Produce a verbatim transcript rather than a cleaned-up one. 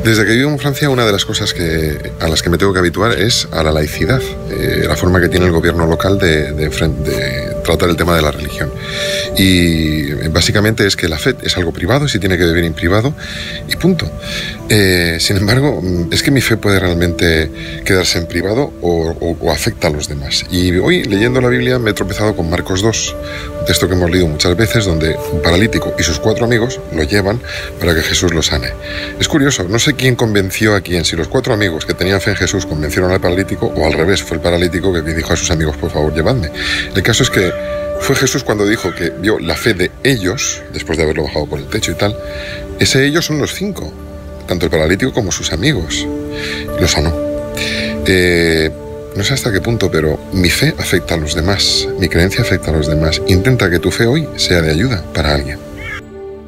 Desde que vivo en Francia, una de las cosas que, a las que me tengo que habituar es a la laicidad, eh, la forma que tiene el gobierno local de, de, de tratar el tema de la religión. Y básicamente es que la fe es algo privado y se tiene que vivir en privado y punto. Eh, sin embargo, es que mi fe puede realmente quedarse en privado o, o, o afecta a los demás. Y hoy, leyendo la Biblia, me he tropezado con Marcos dos, un texto que hemos leído muchas veces, donde un paralítico y sus cuatro amigos lo llevan para que Jesús lo sane. Es curioso, no sé quién convenció a quién, si los cuatro amigos que tenían fe en Jesús convencieron al paralítico o al revés, fue el paralítico que dijo a sus amigos, por favor, llevadme. El caso es que fue Jesús cuando dijo que vio la fe de ellos, después de haberlo bajado por el techo y tal. Ese ellos son los cinco, tanto el paralítico como sus amigos. Lo sanó. Eh, no sé hasta qué punto, pero mi fe afecta a los demás, mi creencia afecta a los demás. Intenta que tu fe hoy sea de ayuda para alguien.